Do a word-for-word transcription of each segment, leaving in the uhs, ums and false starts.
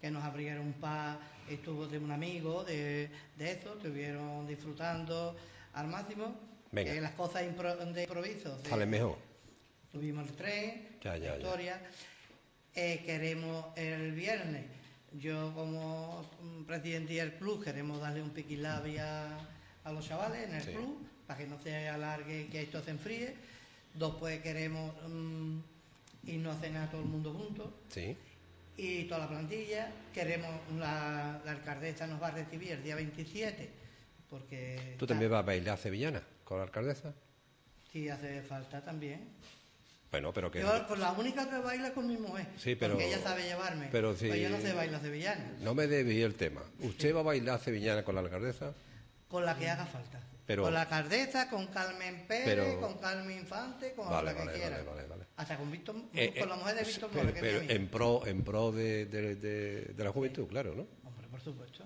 que nos abrieron un par, estuvo de un amigo de, de eso, estuvieron disfrutando al máximo. Venga. Que las cosas impro, de improviso de, salen mejor. Tuvimos el tren, ya, ya, historia. Eh, queremos el viernes, yo como presidente del club queremos darle un piquilabia a los chavales en el sí. club para que no se alargue, que esto se enfríe. Después queremos um, irnos a cenar todo el mundo juntos. Sí. Y toda la plantilla. Queremos, la, la alcaldesa nos va a recibir el día veintisiete. Porque ¿Tú también vas a bailar sevillana con la alcaldesa? Sí, hace falta también. Bueno, pero que... Yo, pues la única que baila con mi mujer, sí, pero... porque ella sabe llevarme, pero si... pues yo no sé bailar sevillana. No me desvíe el tema. ¿Usted sí. va a bailar sevillana con la alcaldesa? Con la que haga falta. Pero... Con la alcaldesa, con Carmen Pérez, pero... con Carmen Infante, con vale, la que vale, quiera. Vale, vale, vale. Hasta con Víctor, eh, con la mujer de Víctor pero, Mora, pero en pro, en pro de, de, de, de la juventud, sí. claro, ¿no? Hombre, por supuesto.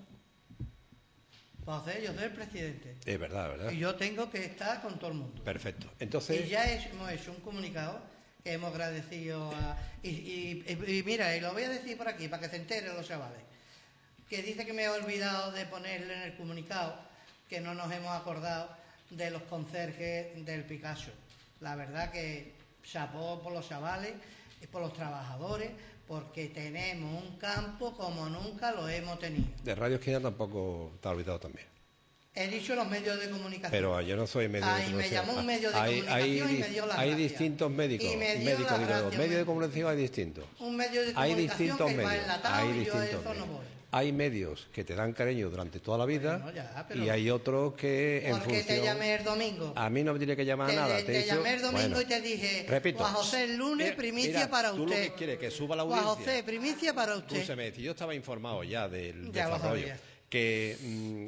Entonces, yo soy el presidente. Es verdad, verdad. Y yo tengo que estar con todo el mundo. Perfecto. Entonces... Y ya hemos hecho un comunicado que hemos agradecido a... Y, y, y, y mira, y lo voy a decir por aquí, para que se enteren los chavales, que dice que me he olvidado de ponerle en el comunicado que no nos hemos acordado de los conserjes del Picasso. La verdad que chapó por los chavales, por los trabajadores, porque tenemos un campo como nunca lo hemos tenido. De Radio Esquina tampoco te ha olvidado también. He dicho los medios de comunicación. Pero yo no soy medio Ay, de comunicación. me llamó un medio de hay, comunicación hay, y me dio la Hay gracia. distintos médicos. Y me dio médicos, la digo, gracia, medios me... de comunicación hay distintos. Un medio de hay comunicación distintos que medios. va enlatado hay y distintos yo eso medios. no voy. Hay medios que te dan cariño durante toda la vida bueno, ya, pero... y hay otros que en ¿Por qué función... te llamé el domingo? A mí no me tiene que llamar te, nada. Te, te, te dicho... llamé el domingo bueno, y te dije, repito, Juan José, el lunes, mira, primicia mira, para tú usted. Tú lo que quieres, que suba la audiencia. Juan José, primicia para usted. Escúchame, si yo estaba informado ya del ya desarrollo. Que mmm,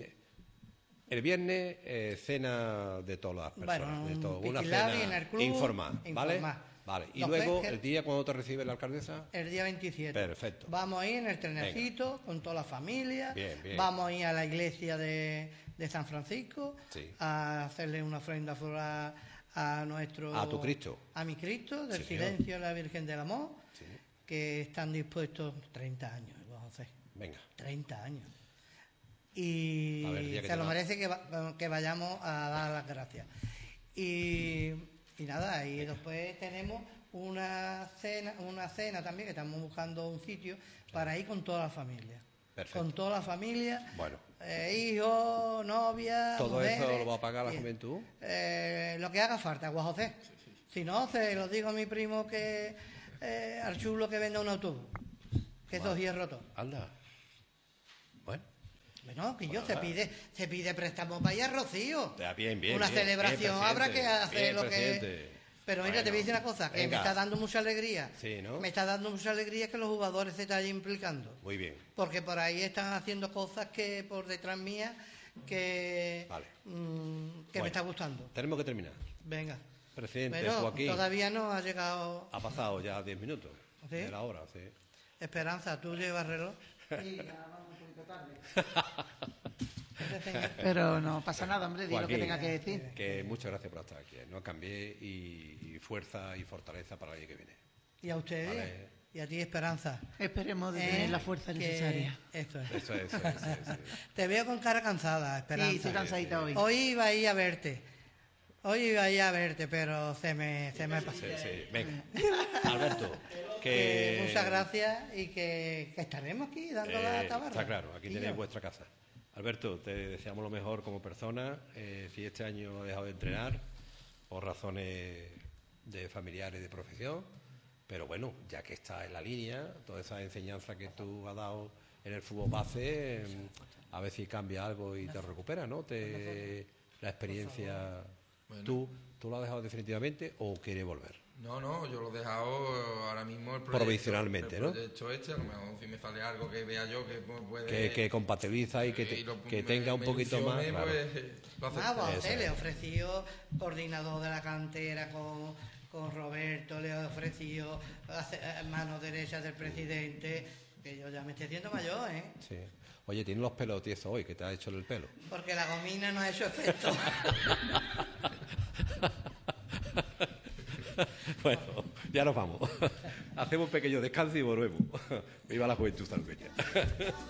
el viernes eh, cena de todas las personas. Bueno, de todo, un una cena en el club, informada, ¿vale? Informar. Vale. Y Los luego, peces, el día cuando te recibe la alcaldesa. El día veintisiete. Perfecto. Vamos a ir en el trenecito con toda la familia. Bien, bien. Vamos a ir a la iglesia de, de San Francisco sí. a hacerle una ofrenda floral a nuestro... A tu Cristo. A mi Cristo, del sí, silencio de la Virgen del Amor, sí. que están dispuestos treinta años, Juan José. Venga. treinta años. Y ver, se lo merece que, va, que vayamos a dar las gracias. Y, y nada, y Venga. Después tenemos una cena, una cena también, que estamos buscando un sitio para ir con toda la familia. Perfecto. Con toda la familia, bueno. eh, hijos, novias, ¿todo mujeres, eso lo va a pagar la juventud? Eh, lo que haga falta, Juan José. Sí, sí. Si no, se lo digo a mi primo que eh, al chulo que venda un autobús, que eso es hierro todo. Anda. Bueno. Bueno, que bueno, yo se pide, se pide préstamo para ir a Rocío. Ya, bien, bien, una bien, celebración bien, habrá que hacer bien, lo que. presidente. Pero mira, bueno, te voy a decir una cosa, que venga. me está dando mucha alegría. Sí, ¿no? Me está dando mucha alegría que los jugadores se estén implicando. Muy bien. Porque por ahí están haciendo cosas que por detrás mía que, vale. mmm, que bueno, me está gustando. Tenemos que terminar. Venga. Presidente Pero Joaquín. Todavía no ha llegado. Ha pasado ya diez minutos. ¿Sí? De la hora, sí. Esperanza, ¿tú llevas reloj? Sí, ya vamos un poquito tarde. Pero no pasa nada, hombre, di lo que tenga que decir. Que muchas gracias por estar aquí. No cambié y, y fuerza y fortaleza para el año que viene. Y a ustedes, vale. Y a ti, Esperanza. Esperemos de tener eh, la fuerza necesaria. Eso es. Eso es, eso es, eso es. Te veo con cara cansada, Esperanza. Sí, estoy cansadita sí, hoy. Hoy iba a ir a verte. Hoy iba a ir a verte, pero se me, se me pasó. Sí, sí. Venga, Alberto, que... que muchas gracias y que, que estaremos aquí dando eh, la tabarra. Está claro, aquí tenéis vuestra casa. Alberto, te deseamos lo mejor como persona. Eh, si este año has dejado de entrenar por razones de familiares y de profesión, pero bueno, ya que estás en la línea, toda esa enseñanza que tú has dado en el fútbol base, eh, a ver si cambia algo y te recupera, ¿no? Te, la experiencia, bueno. ¿tú, ¿tú lo has dejado definitivamente o quieres volver? No, no, yo lo he dejado ahora mismo el proyecto, provisionalmente, el ¿no? proyecto este, a lo mejor si me sale algo que vea yo que puede... Que, que compatibiliza y que, te, y lo, que me, tenga un me poquito más... Pues, claro. Ah, bueno, usted le ofreció coordinador de la cantera con, con Roberto, le ofreció mano derecha del presidente, que yo ya me estoy haciendo mayor, ¿eh? Sí. Oye, tienes los pelos tiesos hoy, ¿qué te ha hecho el pelo? Porque la gomina no ha hecho efecto. Bueno, ya nos vamos. Hacemos un pequeño descanso y volvemos. Viva la juventud salveña.